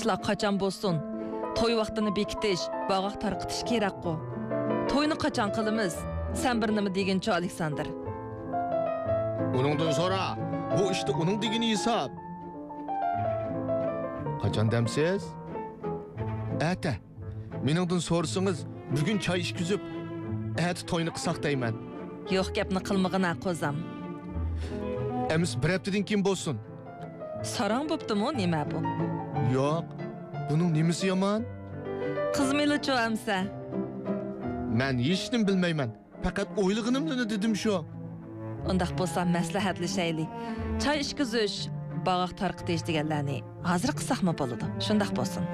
ishlar qachon bo'lsin? To'y vaqtini bekitish, bog'oq tarqitish kerak-ku. To'yni qachon qilamiz? Sen bir nima deginchi, Aleksandr? Uningdan so'ra. Bu işte uning degini hisob. Qachon demsiz? Ata. Meningdan so'rsangiz, bugun choy ichkizib, ati to'yni qilsaq deyman. Yo'q, gapni qilmag'ina qo'zam. Emis bir haftadan keyin bo'lsin. Sarang bo'ptimi, nima bu? Yo'q. Buning nimasi yomon? Qizmeli-chu amsa. Men hech nim bilmayman. Faqat o'ylig'inimni dedim shu. Undaq bo'lsa maslahatlashaylik. Choy ichkizish, bog'oq tarqitish deganlarni hozir qilsaqmi bo'ladi? Shundaq bo'lsin.